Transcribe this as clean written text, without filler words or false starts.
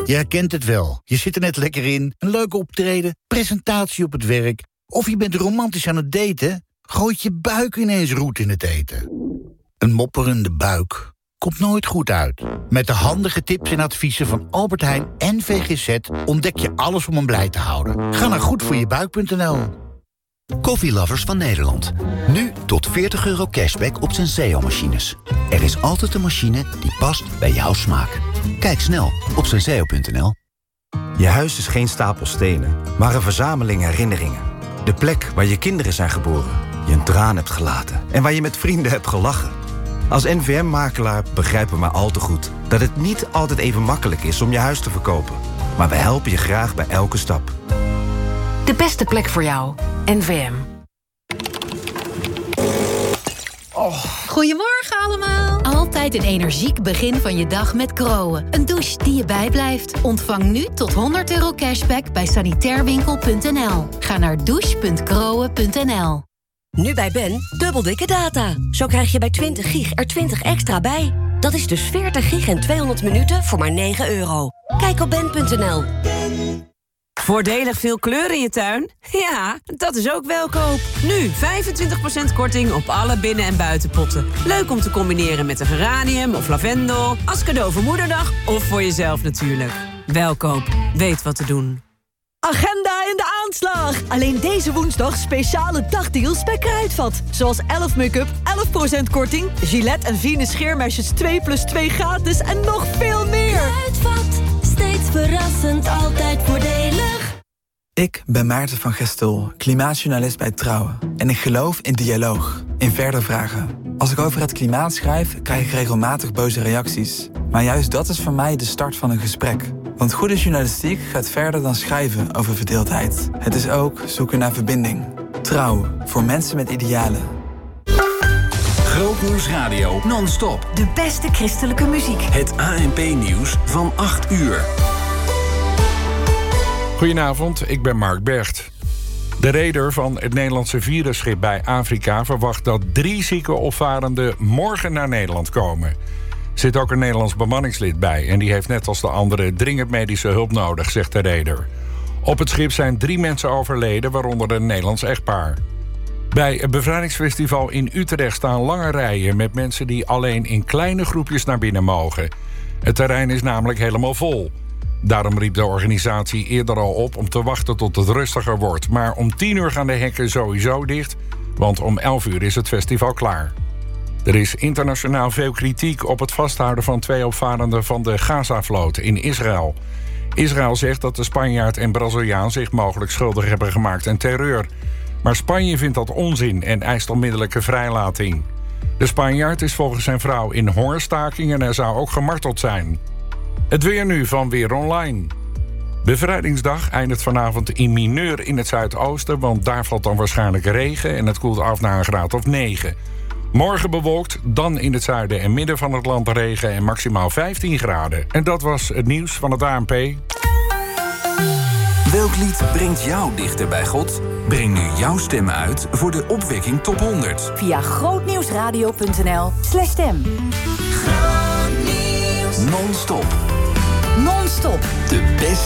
Je herkent het wel. Je zit er net lekker in. Een leuke optreden, presentatie op het werk. Of je bent romantisch aan het daten. Gooit je buik ineens roet in het eten. Een mopperende buik komt nooit goed uit. Met de handige tips en adviezen van Albert Heijn en VGZ... ontdek je alles om hem blij te houden. Ga naar goedvoorjebuik.nl. Coffeelovers van Nederland. Nu tot €40 cashback op Senseo-machines. Er is altijd een machine die past bij jouw smaak. Kijk snel op senseo.nl. Je huis is geen stapel stenen, maar een verzameling herinneringen. De plek waar je kinderen zijn geboren, je een traan hebt gelaten... en waar je met vrienden hebt gelachen. Als NVM-makelaar begrijpen we maar al te goed... dat het niet altijd even makkelijk is om je huis te verkopen. Maar we helpen je graag bij elke stap. De beste plek voor jou. NVM. Goedemorgen allemaal. Altijd een energiek begin van je dag met Groen. Een douche die je bijblijft. Ontvang nu tot €100 cashback bij sanitairwinkel.nl. Ga naar douche.groen.nl. Nu bij Ben, dubbel dikke data. Zo krijg je bij 20 gig er 20 extra bij. Dat is dus 40 gig en 200 minuten voor maar €9. Kijk op ben.nl. Voordelig veel kleur in je tuin? Ja, dat is ook Welkoop. Nu 25% korting op alle binnen- en buitenpotten. Leuk om te combineren met een geranium of lavendel... als cadeau voor Moederdag of voor jezelf natuurlijk. Welkoop, weet wat te doen. Agenda in de aanslag! Alleen deze woensdag speciale dagdeals bij Kruidvat. Zoals 11 make-up, 11% korting... Gillette en Venus scheermesjes 2+2 gratis en nog veel meer! Kruidvat, steeds verrassend, altijd voordelig. Ik ben Maarten van Gestel, klimaatjournalist bij Trouw. En ik geloof in dialoog, in verder vragen. Als ik over het klimaat schrijf, krijg ik regelmatig boze reacties. Maar juist dat is voor mij de start van een gesprek. Want goede journalistiek gaat verder dan schrijven over verdeeldheid. Het is ook zoeken naar verbinding. Trouw, voor mensen met idealen. Grootnieuws Radio non-stop. De beste christelijke muziek. Het ANP-nieuws van 8 uur. Goedenavond, ik ben Mark Bergt. De reder van het Nederlandse virusschip bij Afrika verwacht dat 3 zieke opvarenden morgen naar Nederland komen. Er zit ook een Nederlands bemanningslid bij en die heeft net als de anderen dringend medische hulp nodig, zegt de reder. Op het schip zijn 3 mensen overleden, waaronder een Nederlands echtpaar. Bij het bevrijdingsfestival in Utrecht staan lange rijen met mensen die alleen in kleine groepjes naar binnen mogen. Het terrein is namelijk helemaal vol. Daarom riep de organisatie eerder al op om te wachten tot het rustiger wordt. Maar om 10 uur gaan de hekken sowieso dicht, want om 11 uur is het festival klaar. Er is internationaal veel kritiek op het vasthouden van 2 opvarenden van de Gaza-vloot in Israël. Israël zegt dat de Spanjaard en Braziliaan zich mogelijk schuldig hebben gemaakt aan terreur. Maar Spanje vindt dat onzin en eist onmiddellijke vrijlating. De Spanjaard is volgens zijn vrouw in hongerstaking en hij zou ook gemarteld zijn. Het weer nu van Weer Online. Bevrijdingsdag eindigt vanavond in mineur in het zuidoosten, want daar valt dan waarschijnlijk regen en het koelt af naar een graad of 9. Morgen bewolkt, dan in het zuiden en midden van het land regen en maximaal 15 graden. En dat was het nieuws van het ANP. Welk lied brengt jou dichter bij God? Breng nu jouw stem uit voor de Opwekking Top 100. Via grootnieuwsradio.nl/stem. Non-stop. Non-stop. De beste